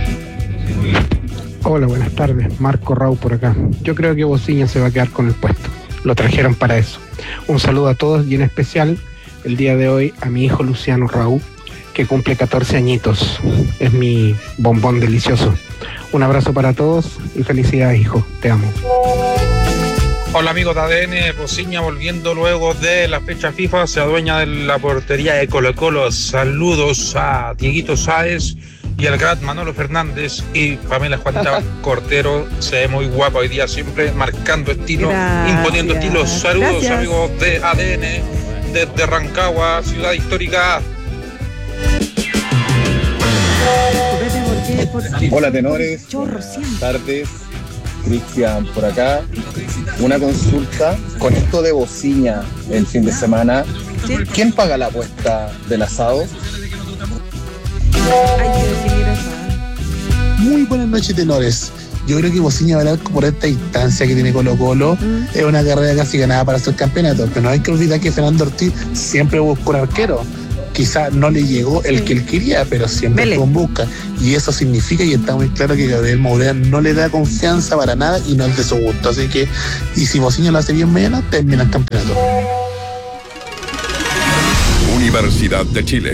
Hola, buenas tardes. Marco Rau por acá. Yo creo que Bociña se va a quedar con el puesto. Lo trajeron para eso. Un saludo a todos y en especial el día de hoy a mi hijo Luciano Rau, que cumple catorce añitos. Es mi bombón delicioso. Un abrazo para todos y felicidades, hijo. Te amo. Hola amigos de A D N, Bociña volviendo luego de la fecha FIFA, se adueña de la portería de Colo Colo. Saludos a Dieguito Sáez y al gran Manolo Fernández y Pamela Juanita Cordero. Se ve muy guapa hoy día, siempre marcando estilo, Gracias. imponiendo estilo. Saludos Gracias. amigos de A D N, desde Rancagua, ciudad histórica. Hola tenores, buenas tardes, Cristian por acá. Una consulta, con esto de Bociña el fin de semana, ¿quién paga la apuesta del asado? Hay que definir eso, ¿eh? Muy buenas noches, tenores. Yo creo que Bociña va a ganar por esta distancia que tiene Colo Colo. Mm. Es una carrera casi ganada para hacer campeonato, pero no hay que olvidar que Fernando Ortiz siempre buscó un arquero. Quizá no le llegó el sí. que él quería, pero siempre estuvo en busca. Y eso significa, y está muy claro, que Gabriel Mourera no le da confianza para nada y no es de su gusto. Así que, y si Bociña lo hace bien mañana, termina el campeonato. Universidad de Chile.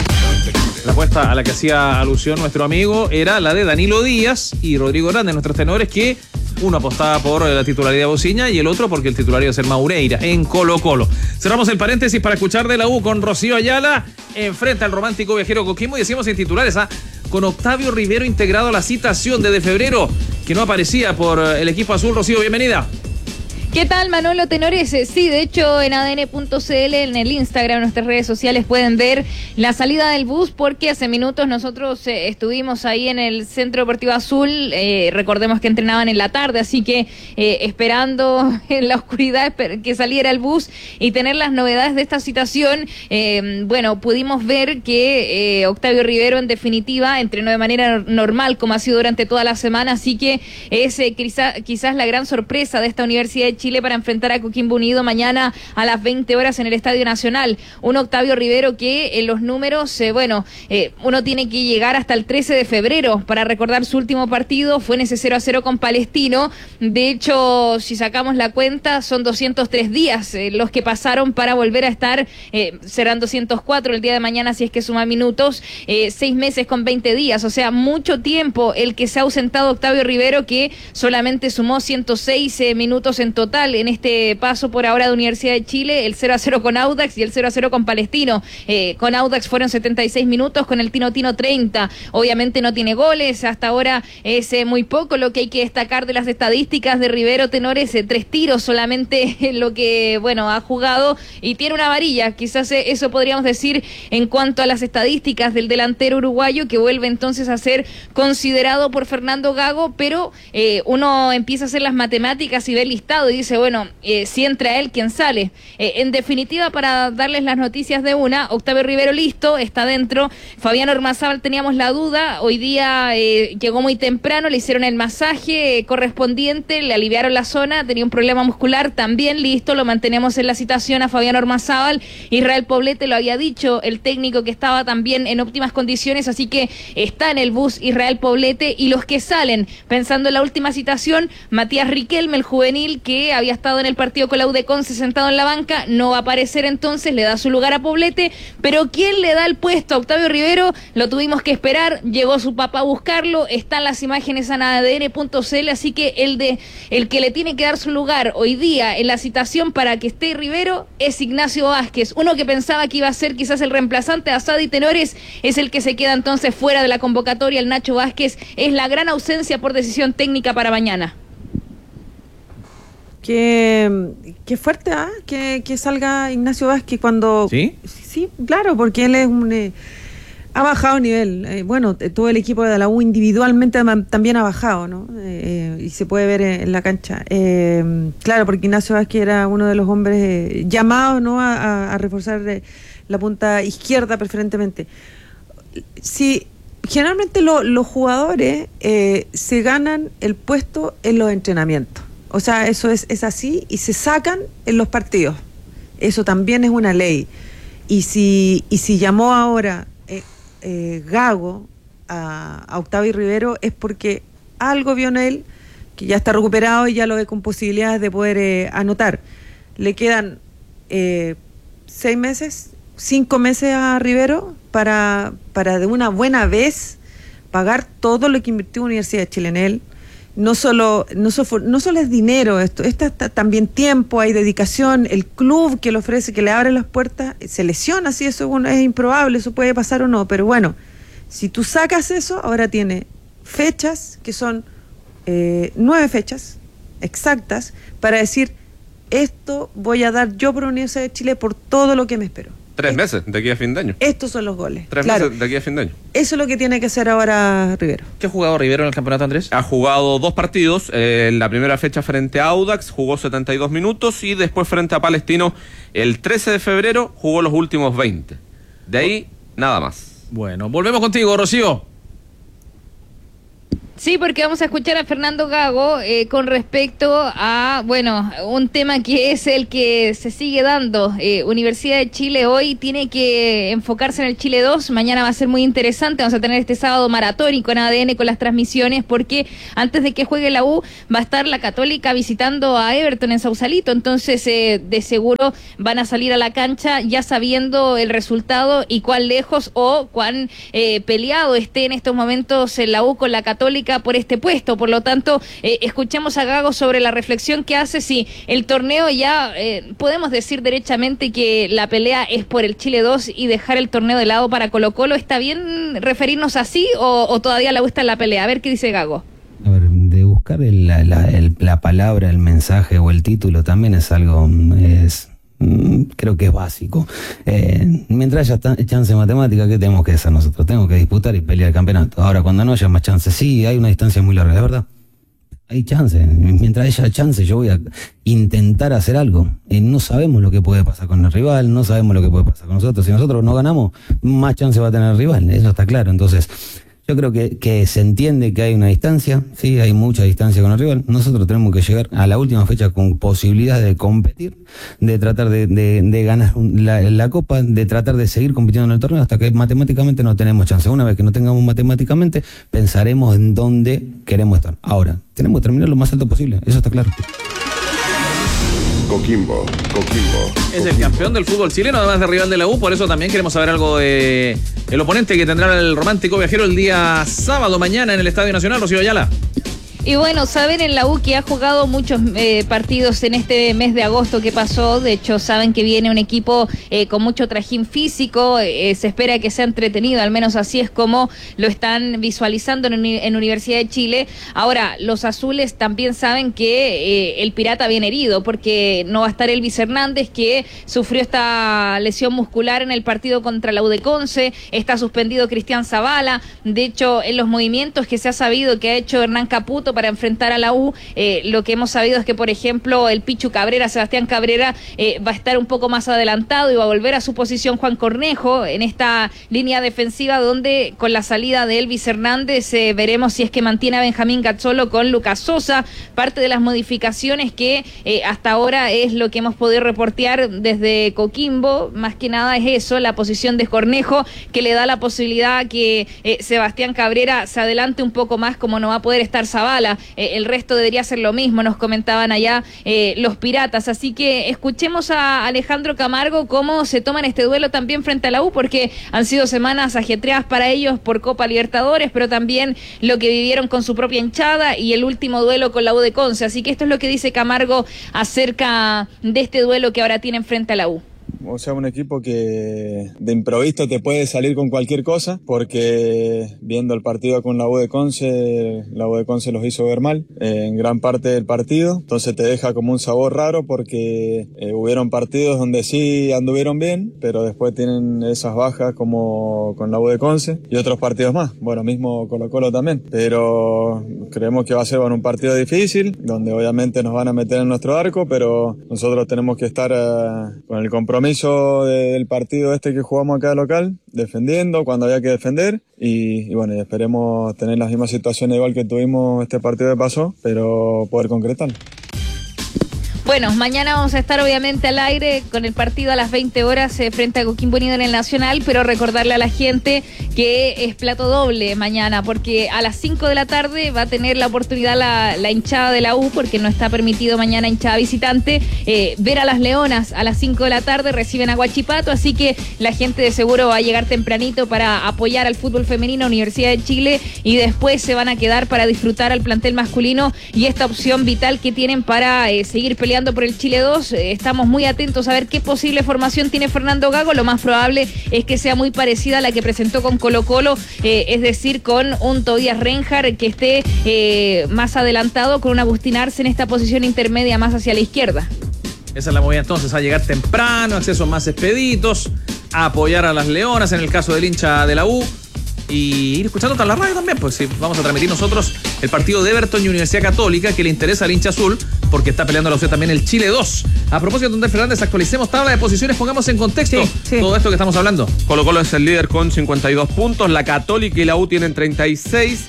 La apuesta a la que hacía alusión nuestro amigo era la de Danilo Díaz y Rodrigo Hernández, nuestros tenores, que uno apostaba por la titularidad de Bociña y el otro porque el titular iba a ser Maureira en Colo Colo. Cerramos el paréntesis para escuchar de la U con Rocío Ayala. Enfrenta al romántico viajero Coquimbo y decimos en titulares, ¿ah? con Octavio Rivero integrado a la citación desde febrero, que no aparecía por el equipo azul. Rocío, bienvenida. ¿Qué tal, Manolo Tenores? Sí, de hecho, en A D N punto C L, en el Instagram, en nuestras redes sociales, pueden ver la salida del bus, porque hace minutos nosotros eh, estuvimos ahí en el Centro Deportivo Azul, eh, recordemos que entrenaban en la tarde, así que eh, esperando en la oscuridad que saliera el bus y tener las novedades de esta situación, eh, bueno, pudimos ver que eh, Octavio Rivero, en definitiva, entrenó de manera normal, como ha sido durante toda la semana, así que es eh, quizá, quizás la gran sorpresa de esta Universidad de Chile Chile para enfrentar a Coquimbo Unido mañana a las veinte horas en el Estadio Nacional. Un Octavio Rivero que en los números, eh, bueno, eh, uno tiene que llegar hasta el trece de febrero para recordar su último partido, fue en ese cero a cero con Palestino. De hecho, si sacamos la cuenta, son doscientos tres días eh, los que pasaron para volver a estar, eh, serán doscientos cuatro el día de mañana si es que suma minutos, eh, seis meses con veinte días, o sea, mucho tiempo el que se ha ausentado Octavio Rivero, que solamente sumó ciento seis eh, minutos en total en este paso por ahora de Universidad de Chile, el cero a cero con Audax y el cero a cero con Palestino. Eh, con Audax fueron setenta y seis minutos, con el Tino Tino treinta. Obviamente no tiene goles, hasta ahora es eh, muy poco lo que hay que destacar de las estadísticas de Rivero, tenores, eh, tres tiros solamente lo que, bueno, ha jugado, y tiene una varilla, quizás eh, eso podríamos decir en cuanto a las estadísticas del delantero uruguayo, que vuelve entonces a ser considerado por Fernando Gago, pero eh, uno empieza a hacer las matemáticas y ve el listado y dice, bueno, eh, si entra él, ¿quién sale? Eh, en definitiva, para darles las noticias de una, Octavio Rivero listo, está dentro. Fabián Ormazábal teníamos la duda, hoy día eh, llegó muy temprano, le hicieron el masaje eh, correspondiente, le aliviaron la zona, tenía un problema muscular, también listo, lo mantenemos en la citación a Fabián Ormazábal. Israel Poblete lo había dicho, el técnico, que estaba también en óptimas condiciones, así que está en el bus Israel Poblete. Y los que salen, pensando en la última citación, Matías Riquelme, el juvenil, que había estado en el partido con la U D Conce sentado en la banca, no va a aparecer, entonces le da su lugar a Poblete. Pero ¿quién le da el puesto a Octavio Rivero? Lo tuvimos que esperar, llegó su papá a buscarlo, están las imágenes en A D N punto C L, así que el de el que le tiene que dar su lugar hoy día en la citación para que esté Rivero es Ignacio Vázquez. Uno que pensaba que iba a ser quizás el reemplazante de Asadi Tenores, es el que se queda entonces fuera de la convocatoria. El Nacho Vázquez es la gran ausencia por decisión técnica para mañana. Qué, qué fuerte, ¿ah? ¿eh? Que, que salga Ignacio Vázquez cuando... ¿Sí? Sí, claro, porque él es un... Eh, ha bajado nivel. Eh, bueno, todo el equipo de la U individualmente también ha bajado, ¿no? Eh, y se puede ver en la cancha. Eh, claro, porque Ignacio Vázquez era uno de los hombres eh, llamados, ¿no? A, a, a reforzar eh, la punta izquierda preferentemente. Sí, generalmente lo, los jugadores eh, se ganan el puesto en los entrenamientos. O sea, eso es, es así, y se sacan en los partidos. Eso también es una ley. Y si, y si llamó ahora eh, eh, Gago a, a Octavio Rivero, es porque algo vio en él, que ya está recuperado y ya lo ve con posibilidades de poder eh, anotar. Le quedan eh, seis meses, cinco meses a Rivero para, para de una buena vez pagar todo lo que invirtió Universidad de Chile en él. No solo, no, solo, no solo es dinero esto, esto está también tiempo, hay dedicación, el club que le ofrece, que le abre las puertas, se lesiona, sí, eso bueno, es improbable, eso puede pasar o no, pero bueno, si tú sacas eso, ahora tiene fechas, que son eh, nueve fechas exactas, para decir, esto voy a dar yo por la Universidad de Chile por todo lo que me espero. Tres meses de aquí a fin de año. Estos son los goles. Tres claro. meses de aquí a fin de año. Eso es lo que tiene que hacer ahora Rivero. ¿Qué ha jugado Rivero en el campeonato, Andrés? Ha jugado dos partidos. Eh, la primera fecha frente a Audax jugó setenta y dos minutos y después frente a Palestino el trece de febrero jugó los últimos veinte. De ahí, nada más. Bueno, volvemos contigo, Rocío. Sí, porque vamos a escuchar a Fernando Gago eh, con respecto a, bueno, un tema que es el que se sigue dando. Eh, Universidad de Chile hoy tiene que enfocarse en el Chile dos, mañana va a ser muy interesante, vamos a tener este sábado maratónico en A D N con las transmisiones, porque antes de que juegue la U va a estar la Católica visitando a Everton en Sausalito, entonces eh, de seguro van a salir a la cancha ya sabiendo el resultado y cuán lejos o cuán eh, peleado esté en estos momentos la U con la Católica por este puesto. Por lo tanto, eh, escuchemos a Gago sobre la reflexión que hace si el torneo ya eh, podemos decir derechamente que la pelea es por el Chile dos y dejar el torneo de lado para Colo Colo. ¿Está bien referirnos así o, o todavía le gusta la pelea? A ver qué dice Gago. A ver, de buscar el, la, la, el, la palabra, el mensaje o el título también es algo, es, creo que es básico. Eh, mientras haya chance de matemática, ¿qué tenemos que hacer nosotros? Tenemos que disputar y pelear el campeonato. Ahora, cuando no haya más chance, sí, hay una distancia muy larga, es verdad. Hay chance. Mientras haya chance, yo voy a intentar hacer algo. Eh, no sabemos lo que puede pasar con el rival, no sabemos lo que puede pasar con nosotros. Si nosotros no ganamos, más chance va a tener el rival, eso está claro. Entonces, yo creo que, que se entiende que hay una distancia, sí, hay mucha distancia con el rival. Nosotros tenemos que llegar a la última fecha con posibilidad de competir, de tratar de, de, de ganar la, la Copa, de tratar de seguir compitiendo en el torneo hasta que matemáticamente no tenemos chance. Una vez que no tengamos matemáticamente, pensaremos en dónde queremos estar. Ahora, tenemos que terminar lo más alto posible, eso está claro. Coquimbo, Coquimbo. Es el campeón del fútbol chileno, además de rival de la U, por eso también queremos saber algo de el oponente que tendrá el romántico viajero el día sábado mañana en el Estadio Nacional, Rocío Ayala. Y bueno, saben en la U que ha jugado muchos eh, partidos en este mes de agosto que pasó. De hecho, saben que viene un equipo eh, con mucho trajín físico. Eh, se espera que sea entretenido, al menos así es como lo están visualizando en, en Universidad de Chile. Ahora, los azules también saben que eh, el Pirata viene herido, porque no va a estar Elvis Hernández, que sufrió esta lesión muscular en el partido contra la U de Conce. Está suspendido Cristian Zavala. De hecho, en los movimientos que se ha sabido que ha hecho Hernán Caputo para enfrentar a la U, eh, lo que hemos sabido es que, por ejemplo, el Pichu Cabrera, Sebastián Cabrera, eh, va a estar un poco más adelantado y va a volver a su posición Juan Cornejo en esta línea defensiva, donde con la salida de Elvis Hernández eh, veremos si es que mantiene a Benjamín Gazzolo con Lucas Sosa. Parte de las modificaciones que eh, hasta ahora es lo que hemos podido reportear desde Coquimbo, más que nada es eso, la posición de Cornejo, que le da la posibilidad que eh, Sebastián Cabrera se adelante un poco más, como no va a poder estar Zavala. Eh, el resto debería ser lo mismo, nos comentaban allá eh, los Piratas. Así que escuchemos a Alejandro Camargo cómo se toman este duelo también frente a la U, porque han sido semanas ajetreadas para ellos por Copa Libertadores, pero también lo que vivieron con su propia hinchada y el último duelo con la U de Conce. Así que esto es lo que dice Camargo acerca de este duelo que ahora tienen frente a la U. O sea, un equipo que de improviso te puede salir con cualquier cosa, porque viendo el partido con la U de Conce, la U de Conce los hizo ver mal eh, en gran parte del partido, entonces te deja como un sabor raro, porque eh, hubieron partidos donde sí anduvieron bien, pero después tienen esas bajas como con la U de Conce y otros partidos más, bueno, mismo Colo Colo también, pero creemos que va a ser bueno, un partido difícil, donde obviamente nos van a meter en nuestro arco, pero nosotros tenemos que estar eh, con el compromiso del partido este que jugamos acá local, defendiendo cuando había que defender y, y bueno, y esperemos tener las mismas situaciones igual que tuvimos este partido que pasó, pero poder concretar. Bueno, mañana vamos a estar obviamente al aire con el partido a las veinte horas eh, frente a Coquimbo Unido en el Nacional, pero recordarle a la gente que es plato doble mañana, porque a las cinco de la tarde va a tener la oportunidad la, la hinchada de la U, porque no está permitido mañana hinchada visitante, eh, ver a las Leonas a las cinco de la tarde, reciben a Huachipato, así que la gente de seguro va a llegar tempranito para apoyar al fútbol femenino, Universidad de Chile, y después se van a quedar para disfrutar al plantel masculino y esta opción vital que tienen para eh, seguir peleando por el Chile dos. Eh, estamos muy atentos a ver qué posible formación tiene Fernando Gago. Lo más probable es que sea muy parecida a la que presentó con Colo Colo, eh, es decir, con un Tobías Reinhardt que esté eh, más adelantado, con un Agustín Arce en esta posición intermedia más hacia la izquierda. Esa es la movida entonces, a llegar temprano, accesos más expeditos, a apoyar a las Leonas en el caso del hincha de la U. Y ir escuchando hasta la radio también, pues sí, vamos a transmitir nosotros el partido de Everton y Universidad Católica, que le interesa al hincha azul, porque está peleando la opción también el Chile dos. A propósito, Don Fernández, actualicemos tabla de posiciones, pongamos en contexto sí, sí. todo esto que estamos hablando. Colo Colo es el líder con cincuenta y dos puntos, la Católica y la U tienen treinta y seis,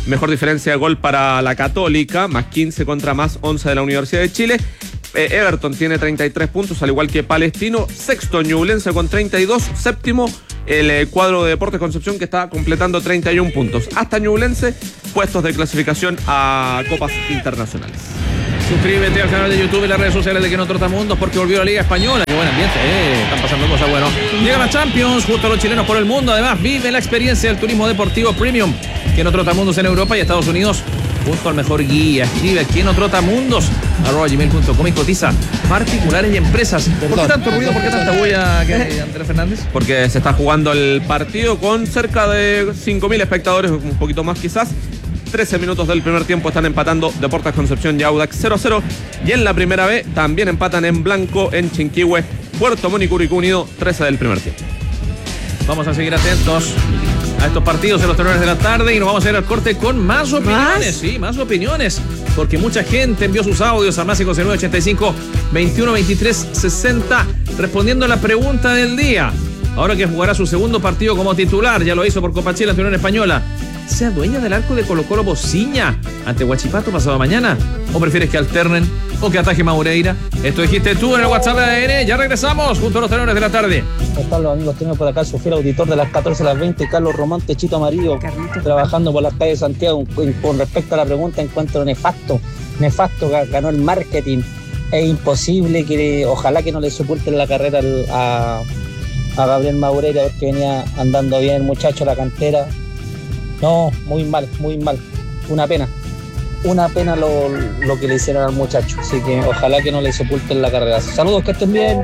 Mejor diferencia de gol para la Católica, más quince contra más once de la Universidad de Chile. Eh, Everton tiene treinta y tres puntos, al igual que Palestino. Sexto, Ñublense con treinta y dos. Séptimo, el eh, cuadro de Deportes Concepción, que está completando treinta y un puntos. Hasta Ñublense, puestos de clasificación a copas internacionales. Suscríbete al canal de YouTube y las redes sociales de Que No Trotamundos, porque volvió la Liga Española. Qué buen ambiente, eh. Están pasando cosas buenas. Llega la Champions, justo a los chilenos por el mundo. Además, vive la experiencia del turismo deportivo premium Que No Trotamundos en Europa y Estados Unidos, junto al mejor guía. Escribe Que No Trotamundos arroba gmail punto com y cotiza particulares y empresas. ¿Por qué tanto ruido? ¿Por qué tanta bulla, Andrés Fernández? Porque se está jugando el partido con cerca de cinco mil espectadores, un poquito más quizás. trece minutos del primer tiempo están empatando Deportes Concepción y Audax cero a cero. Y en la primera B también empatan en blanco en Chinquihue, Puerto Montt y Curicó Unido, trece del primer tiempo. Vamos a seguir atentos a estos partidos en los tenores de la tarde y nos vamos a ir al corte con más opiniones. ¿Más? Sí, más opiniones, porque mucha gente envió sus audios al más cinco nueve ochenta y cinco veintiuno veintitrés sesenta respondiendo a la pregunta del día. Ahora que jugará su segundo partido como titular, ya lo hizo por Copa Chile ante Unión Española, ¿sea dueña del arco de Colo-Colo Bociña ante Huachipato pasado mañana? ¿O prefieres que alternen o que ataje Maureira? Esto dijiste tú en el WhatsApp de A D N. Ya regresamos junto a los tenores de la tarde. ¿Cómo están los amigos? Tenemos por acá su fiel auditor de las catorce a las veinte, Carlos Román Techito Amarillo, trabajando por las calles de Santiago. Con respecto a la pregunta, encuentro nefasto, nefasto, ganó el marketing. Es imposible que, ojalá que no le soporten la carrera a, a Gabriel Maureira, porque venía andando bien el muchacho, la cantera. No, muy mal, muy mal. Una pena. Una pena lo, lo que le hicieron al muchacho. Así que ojalá que no le sepulten la carrera. Saludos, que estén bien.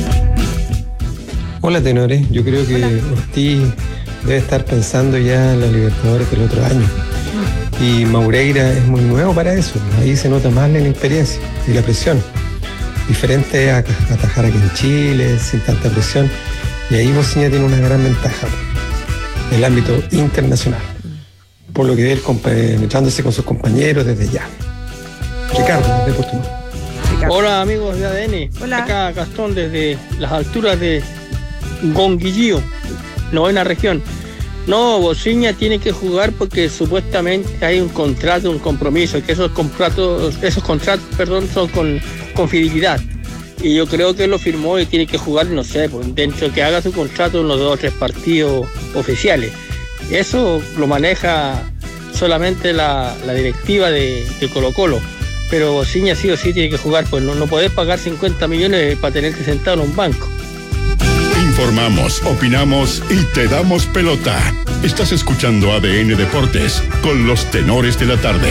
Hola, tenores. Yo creo que Ortiz debe estar pensando ya en la Libertadores del otro año. Y Maureira es muy nuevo para eso. Ahí se nota más la inexperiencia y la presión. Diferente a atajar aquí en Chile, sin tanta presión. Y ahí Bociña tiene una gran ventaja en el ámbito internacional, por lo que debe ir compenetrándose con sus compañeros desde ya. Ricardo, desde Puerto Montt. Hola amigos de A D N. Hola. Acá Gastón desde las alturas de Gonguillío, novena región. No, Bociña tiene que jugar porque supuestamente hay un contrato, un compromiso, que esos contratos, esos contratos, perdón, son con, con fidelidad. Y yo creo que lo firmó y tiene que jugar, no sé, pues, dentro que haga su contrato en los dos o tres partidos oficiales. Eso lo maneja solamente la, la directiva de, de Colo-Colo. Pero Bociña sí o sí tiene que jugar, pues no, no podés pagar cincuenta millones para tenerte sentado en un banco. Informamos, opinamos y te damos pelota. Estás escuchando A D N Deportes con los tenores de la tarde.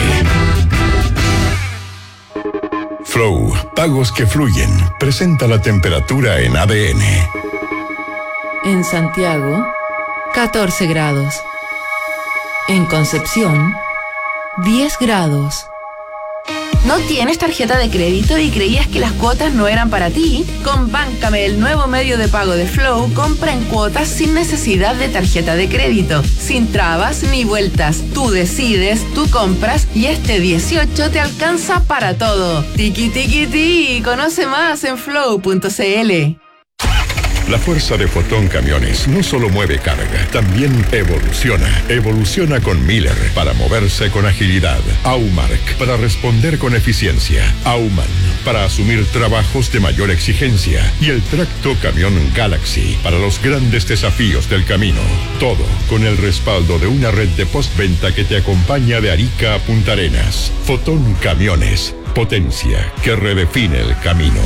Flow, pagos que fluyen. Presenta la temperatura en A D N. En Santiago, catorce grados. En Concepción, diez grados. ¿No tienes tarjeta de crédito y creías que las cuotas no eran para ti? Con Báncame, el nuevo medio de pago de Flow, compra en cuotas sin necesidad de tarjeta de crédito. Sin trabas ni vueltas. Tú decides, tú compras y este dieciocho te alcanza para todo. Tiki tiki ti. Conoce más en flow punto c l. La fuerza de Fotón Camiones no solo mueve carga, también evoluciona. Evoluciona con Miller para moverse con agilidad. Aumark para responder con eficiencia. Auman para asumir trabajos de mayor exigencia. Y el tracto camión Galaxy para los grandes desafíos del camino. Todo con el respaldo de una red de postventa que te acompaña de Arica a Punta Arenas. Fotón Camiones, potencia que redefine el camino.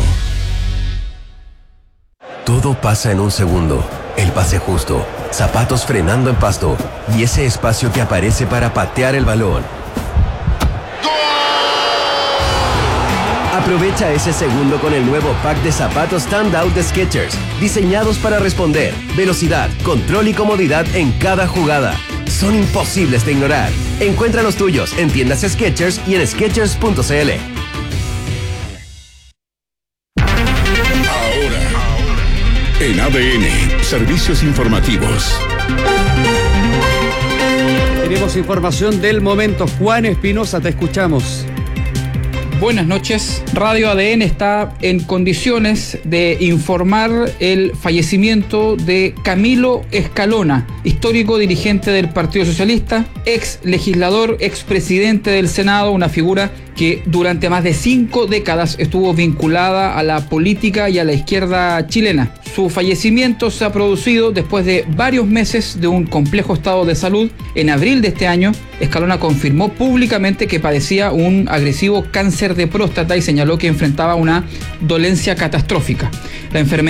Todo pasa en un segundo. El pase justo, zapatos frenando en pasto y ese espacio que aparece para patear el balón. Aprovecha ese segundo con el nuevo pack de zapatos Standout de Skechers, diseñados para responder, velocidad, control y comodidad en cada jugada. Son imposibles de ignorar. Encuentra los tuyos en tiendas Skechers y en skechers punto c l. En A D N, servicios informativos. Tenemos información del momento. Juan Espinosa, te escuchamos. Buenas noches. Radio A D N está en condiciones de informar el fallecimiento de Camilo Escalona, histórico dirigente del Partido Socialista, ex legislador, ex presidente del Senado, una figura que durante más de cinco décadas estuvo vinculada a la política y a la izquierda chilena. Su fallecimiento se ha producido después de varios meses de un complejo estado de salud. En abril de este año, Escalona confirmó públicamente que padecía un agresivo cáncer de próstata y señaló que enfrentaba una dolencia catastrófica. La enfermedad